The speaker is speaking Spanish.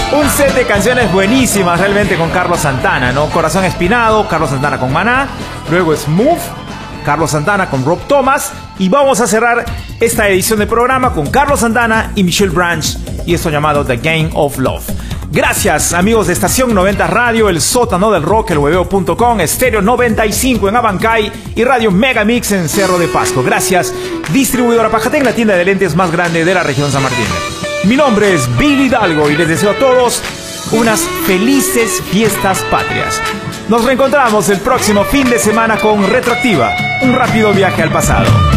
Un set de canciones buenísimas realmente con Carlos Santana, ¿no? Corazón Espinado, Carlos Santana con Maná, luego Smooth, Carlos Santana con Rob Thomas, y vamos a cerrar esta edición del programa con Carlos Santana y Michelle Branch y esto llamado The Game of Love. Gracias amigos de Estación 90 Radio, El Sótano del Rock, elhueveo.com, Estéreo 95 en Abancay y Radio Megamix en Cerro de Pasco. Gracias, distribuidora Pajatén, la tienda de lentes más grande de la región San Martín. Mi nombre es Billy Hidalgo y les deseo a todos unas felices fiestas patrias. Nos reencontramos el próximo fin de semana con Retroactiva, un rápido viaje al pasado.